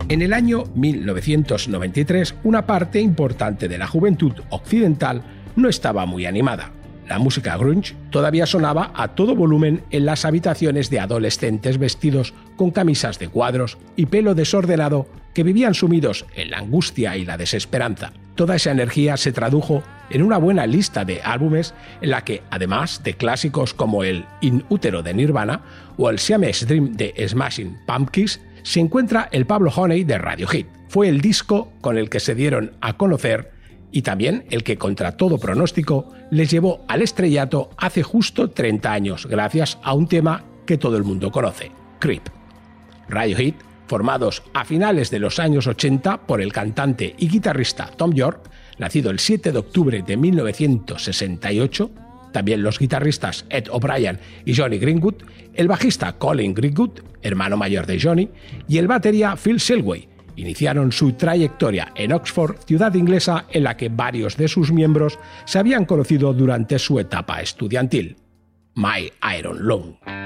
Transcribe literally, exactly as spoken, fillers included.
En el año mil novecientos noventa y tres, una parte importante de la juventud occidental no estaba muy animada. La música grunge todavía sonaba a todo volumen en las habitaciones de adolescentes vestidos con camisas de cuadros y pelo desordenado que vivían sumidos en la angustia y la desesperanza. Toda esa energía se tradujo en una buena lista de álbumes en la que, además de clásicos como el In Utero de Nirvana o el Siamese Dream de Smashing Pumpkins, se encuentra el Pablo Honey de Radiohead. Fue el disco con el que se dieron a conocer y también el que, contra todo pronóstico, les llevó al estrellato hace justo treinta años, gracias a un tema que todo el mundo conoce, Creep. Radiohead, formados a finales de los años ochenta por el cantante y guitarrista Thom Yorke, nacido el siete de octubre de mil novecientos sesenta y ocho, también los guitarristas Ed O'Brien y Johnny Greenwood, el bajista Colin Greenwood, hermano mayor de Johnny, y el batería Phil Selway, iniciaron su trayectoria en Oxford, ciudad inglesa en la que varios de sus miembros se habían conocido durante su etapa estudiantil. My Iron Lung.